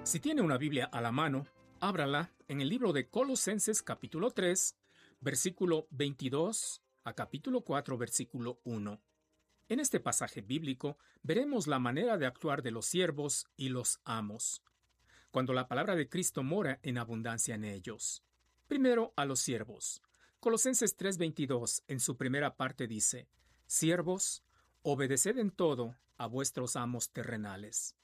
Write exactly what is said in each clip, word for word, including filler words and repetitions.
Si tiene una Biblia a la mano, ábrala en el libro de Colosenses capítulo tres, versículo veintidós a capítulo cuatro, versículo uno. En este pasaje bíblico veremos la manera de actuar de los siervos y los amos, cuando la palabra de Cristo mora en abundancia en ellos. Primero a los siervos. Colosenses tres veintidós en su primera parte dice: Siervos, obedeced en todo a vuestros amos terrenales.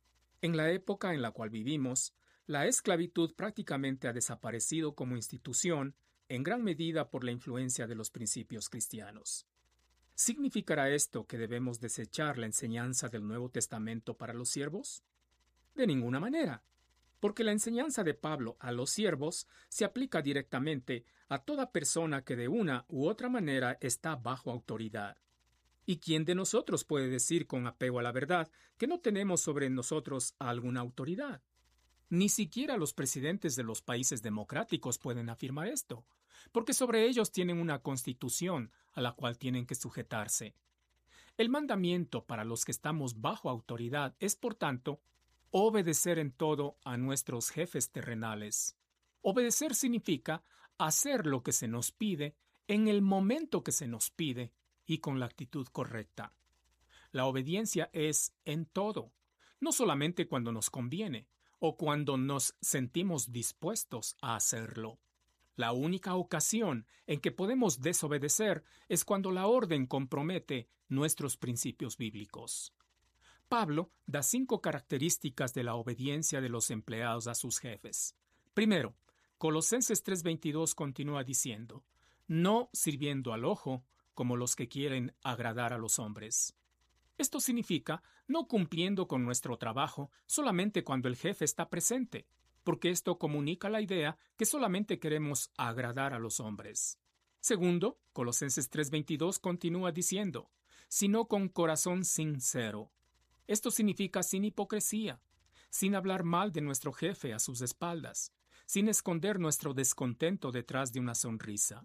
En la época en la cual vivimos, la esclavitud prácticamente ha desaparecido como institución, en gran medida por la influencia de los principios cristianos. ¿Significará esto que debemos desechar la enseñanza del Nuevo Testamento para los siervos? De ninguna manera, porque la enseñanza de Pablo a los siervos se aplica directamente a toda persona que de una u otra manera está bajo autoridad. ¿Y quién de nosotros puede decir con apego a la verdad que no tenemos sobre nosotros alguna autoridad? Ni siquiera los presidentes de los países democráticos pueden afirmar esto, porque sobre ellos tienen una constitución a la cual tienen que sujetarse. El mandamiento para los que estamos bajo autoridad es, por tanto, obedecer en todo a nuestros jefes terrenales. Obedecer significa hacer lo que se nos pide en el momento que se nos pide y con la actitud correcta. La obediencia es en todo, no solamente cuando nos conviene o cuando nos sentimos dispuestos a hacerlo. La única ocasión en que podemos desobedecer es cuando la orden compromete nuestros principios bíblicos. Pablo da cinco características de la obediencia de los empleados a sus jefes. Primero, Colosenses tres veintidós continúa diciendo: no sirviendo al ojo, como los que quieren agradar a los hombres. Esto significa no cumpliendo con nuestro trabajo solamente cuando el jefe está presente, porque esto comunica la idea que solamente queremos agradar a los hombres. Segundo, Colosenses tres veintidós continúa diciendo: sino con corazón sincero. Esto significa sin hipocresía, sin hablar mal de nuestro jefe a sus espaldas, sin esconder nuestro descontento detrás de una sonrisa.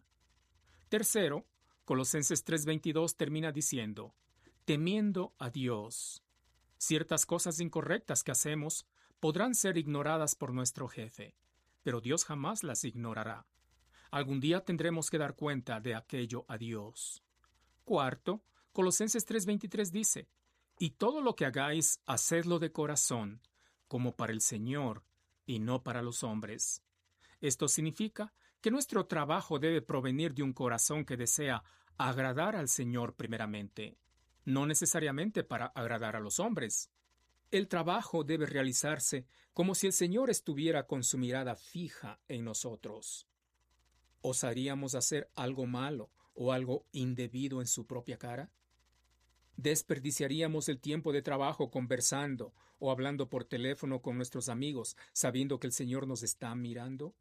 Tercero, Colosenses tres veintidós termina diciendo: temiendo a Dios. Ciertas cosas incorrectas que hacemos podrán ser ignoradas por nuestro jefe, pero Dios jamás las ignorará. Algún día tendremos que dar cuenta de aquello a Dios. Cuarto, Colosenses tres veintitrés dice: y todo lo que hagáis, hacedlo de corazón, como para el Señor, y no para los hombres. Esto significa que nuestro trabajo debe provenir de un corazón que desea agradar al Señor primeramente, no necesariamente para agradar a los hombres. El trabajo debe realizarse como si el Señor estuviera con su mirada fija en nosotros. ¿Osaríamos hacer algo malo o algo indebido en su propia cara? ¿Desperdiciaríamos el tiempo de trabajo conversando o hablando por teléfono con nuestros amigos, sabiendo que el Señor nos está mirando?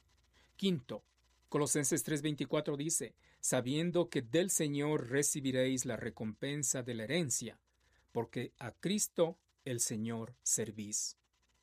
Quinto, Colosenses tres veinticuatro dice: sabiendo que del Señor recibiréis la recompensa de la herencia, porque a Cristo el Señor servís.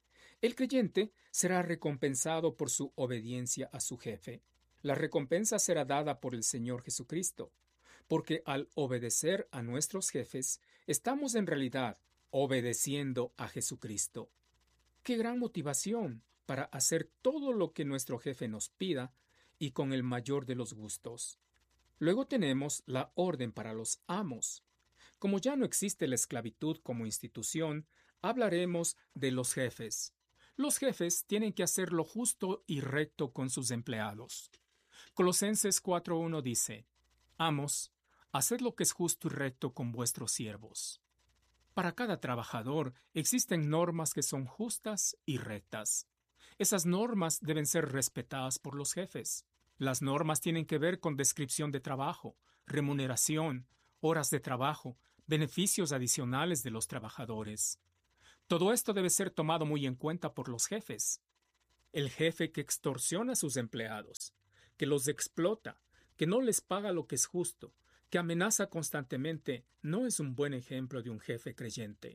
El creyente será recompensado por su obediencia a su jefe. La recompensa será dada por el Señor Jesucristo, porque al obedecer a nuestros jefes, estamos en realidad obedeciendo a Jesucristo. ¡Qué gran motivación para hacer todo lo que nuestro jefe nos pida y con el mayor de los gustos! Luego tenemos la orden para los amos. Como ya no existe la esclavitud como institución, hablaremos de los jefes. Los jefes tienen que hacer lo justo y recto con sus empleados. Colosenses cuatro uno dice: amos, haced lo que es justo y recto con vuestros siervos. Para cada trabajador existen normas que son justas y rectas. Esas normas deben ser respetadas por los jefes. Las normas tienen que ver con descripción de trabajo, remuneración, horas de trabajo, beneficios adicionales de los trabajadores. Todo esto debe ser tomado muy en cuenta por los jefes. El jefe que extorsiona a sus empleados, que los explota, que no les paga lo que es justo, que amenaza constantemente, no es un buen ejemplo de un jefe creyente.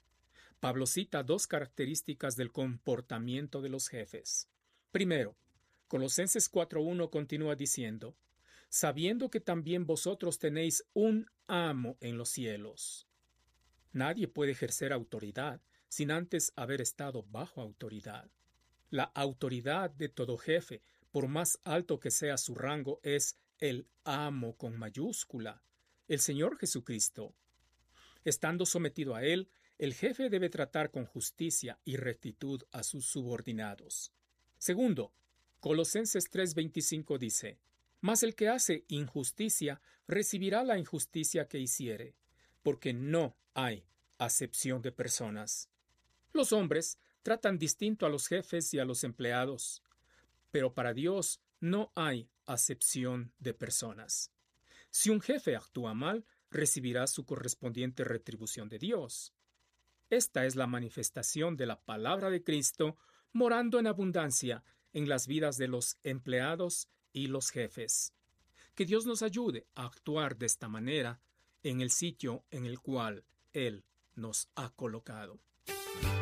Pablo cita dos características del comportamiento de los jefes. Primero, Colosenses cuatro uno continúa diciendo: sabiendo que también vosotros tenéis un amo en los cielos. Nadie puede ejercer autoridad sin antes haber estado bajo autoridad. La autoridad de todo jefe, por más alto que sea su rango, es el amo con mayúscula, el Señor Jesucristo. Estando sometido a Él, el jefe debe tratar con justicia y rectitud a sus subordinados. Segundo, Colosenses tres veinticinco dice: Mas el que hace injusticia recibirá la injusticia que hiciere, porque no hay acepción de personas. Los hombres tratan distinto a los jefes y a los empleados, pero para Dios no hay acepción de personas. Si un jefe actúa mal, recibirá su correspondiente retribución de Dios. Esta es la manifestación de la palabra de Cristo morando en abundancia en las vidas de los empleados y los jefes. Que Dios nos ayude a actuar de esta manera en el sitio en el cual Él nos ha colocado.